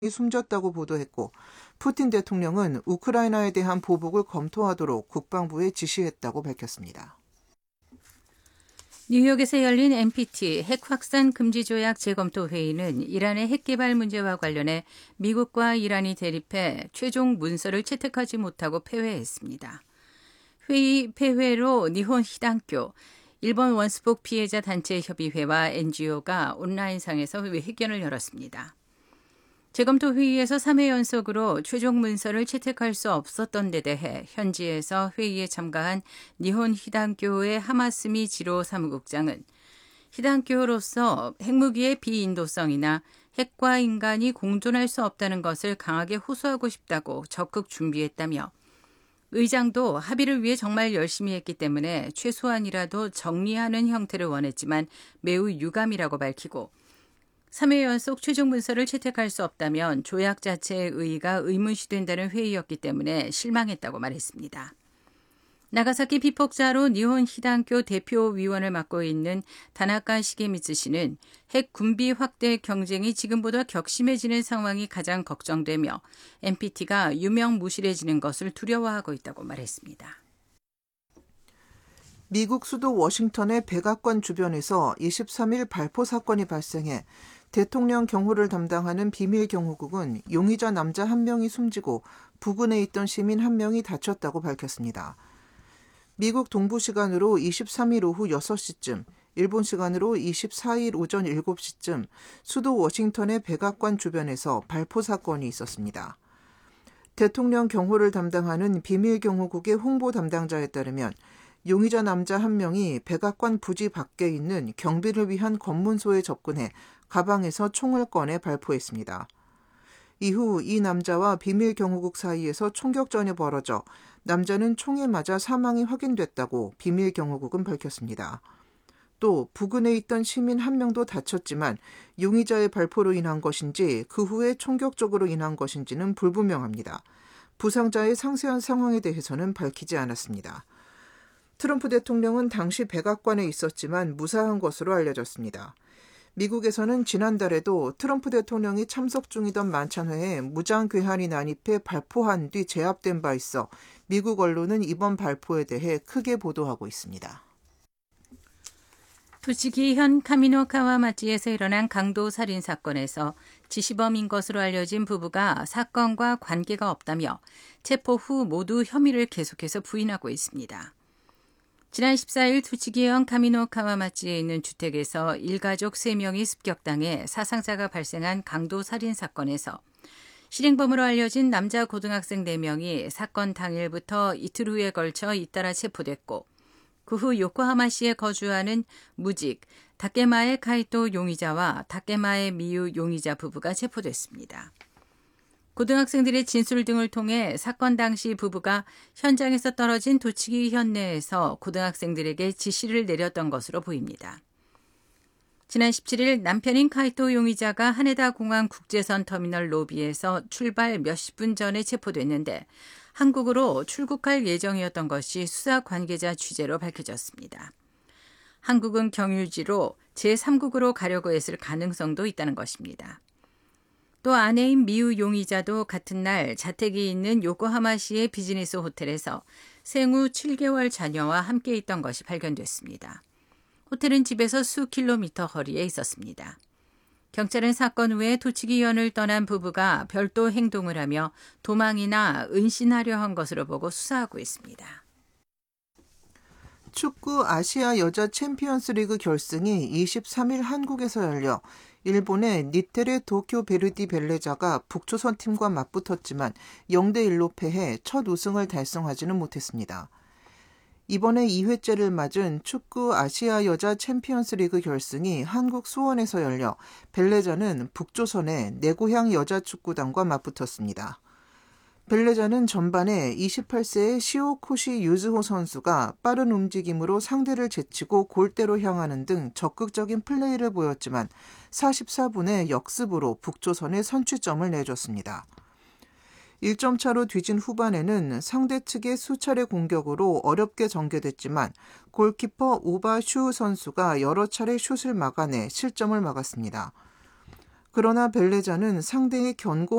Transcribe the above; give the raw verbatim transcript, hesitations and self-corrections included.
숨졌다고 보도했고, 푸틴 대통령은 우크라이나에 대한 보복을 검토하도록 국방부에 지시했다고 밝혔습니다. 뉴욕에서 열린 엔피티 핵 확산 금지 조약 재검토 회의는 이란의 핵 개발 문제와 관련해 미국과 이란이 대립해 최종 문서를 채택하지 못하고 패회했습니다. 회의 폐회로 니혼 히단교, 일본 원스폭 피해자 단체 협의회와 엔지오가 온라인상에서 회견을 열었습니다. 재검토 회의에서 삼 회 연속으로 최종 문서를 채택할 수 없었던 데 대해 현지에서 회의에 참가한 니혼 히단교의 하마스미 지로 사무국장은 히단교로서 핵무기의 비인도성이나 핵과 인간이 공존할 수 없다는 것을 강하게 호소하고 싶다고 적극 준비했다며, 의장도 합의를 위해 정말 열심히 했기 때문에 최소한이라도 정리하는 형태를 원했지만 매우 유감이라고 밝히고, 삼 회 연속 최종 문서를 채택할 수 없다면 조약 자체의 의의가 의문시된다는 회의였기 때문에 실망했다고 말했습니다. 나가사키 비폭자로 니혼 히단교 대표위원을 맡고 있는 다나카 시게미츠 씨는 핵 군비 확대 경쟁이 지금보다 격심해지는 상황이 가장 걱정되며 엔피티가 유명무실해지는 것을 두려워하고 있다고 말했습니다. 미국 수도 워싱턴의 백악관 주변에서 이십삼 일 발포 사건이 발생해 대통령 경호를 담당하는 비밀경호국은 용의자 남자 한 명이 숨지고 부근에 있던 시민 한 명이 다쳤다고 밝혔습니다. 미국 동부 시간으로 이십삼 일 오후 여섯 시쯤, 일본 시간으로 이십사 일 오전 일곱 시쯤 수도 워싱턴의 백악관 주변에서 발포 사건이 있었습니다. 대통령 경호를 담당하는 비밀경호국의 홍보 담당자에 따르면 용의자 남자 한 명이 백악관 부지 밖에 있는 경비를 위한 검문소에 접근해 가방에서 총을 꺼내 발포했습니다. 이후 이 남자와 비밀경호국 사이에서 총격전이 벌어져 남자는 총에 맞아 사망이 확인됐다고 비밀경호국은 밝혔습니다. 또 부근에 있던 시민 한 명도 다쳤지만 용의자의 발포로 인한 것인지 그 후에 총격적으로 인한 것인지는 불분명합니다. 부상자의 상세한 상황에 대해서는 밝히지 않았습니다. 트럼프 대통령은 당시 백악관에 있었지만 무사한 것으로 알려졌습니다. 미국에서는 지난달에도 트럼프 대통령이 참석 중이던 만찬회에 무장 괴한이 난입해 발포한 뒤 제압된 바 있어 미국 언론은 이번 발포에 대해 크게 보도하고 있습니다. 도치기현 카미노카와마치에서 일어난 강도 살인 사건에서 지시범인 것으로 알려진 부부가 사건과 관계가 없다며 체포 후 모두 혐의를 계속해서 부인하고 있습니다. 지난 십사 일 도치기현 카미노카와마치에 있는 주택에서 일가족 세 명이 습격당해 사상자가 발생한 강도 살인 사건에서 실행범으로 알려진 남자 고등학생 네 명이 사건 당일부터 이틀 후에 걸쳐 잇따라 체포됐고, 그 후 요코하마시에 거주하는 무직 다케마의 카이토 용의자와 다케마의 미유 용의자 부부가 체포됐습니다. 고등학생들의 진술 등을 통해 사건 당시 부부가 현장에서 떨어진 도치기 현내에서 고등학생들에게 지시를 내렸던 것으로 보입니다. 지난 십칠 일 남편인 카이토 용의자가 하네다 공항 국제선 터미널 로비에서 출발 몇십 분 전에 체포됐는데 한국으로 출국할 예정이었던 것이 수사 관계자 취재로 밝혀졌습니다. 한국은 경유지로 제삼 국으로 가려고 했을 가능성도 있다는 것입니다. 또 아내인 미유 용의자도 같은 날 자택이 있는 요코하마시의 비즈니스 호텔에서 생후 칠 개월 자녀와 함께 있던 것이 발견됐습니다. 호텔은 집에서 수 킬로미터 거리에 있었습니다. 경찰은 사건 후에 도치기현을 떠난 부부가 별도 행동을 하며 도망이나 은신하려 한 것으로 보고 수사하고 있습니다. 축구 아시아 여자 챔피언스 리그 결승이 이십삼 일 한국에서 열려 일본의 니테레 도쿄 베르디 벨레자가 북조선 팀과 맞붙었지만 영 대 일로 패해 첫 우승을 달성하지는 못했습니다. 이번에 이 회째를 맞은 축구 아시아 여자 챔피언스 리그 결승이 한국 수원에서 열려 벨레자는 북조선의 내 고향 여자축구단과 맞붙었습니다. 벨레자는 전반에 이십팔 세의 시오코시 유즈호 선수가 빠른 움직임으로 상대를 제치고 골대로 향하는 등 적극적인 플레이를 보였지만 사십사 분의 역습으로 북조선에 선취점을 내줬습니다. 일 점 차로 뒤진 후반에는 상대 측의 수차례 공격으로 어렵게 전개됐지만 골키퍼 오바 슈 선수가 여러 차례 슛을 막아내 실점을 막았습니다. 그러나 벨레자는 상대의 견고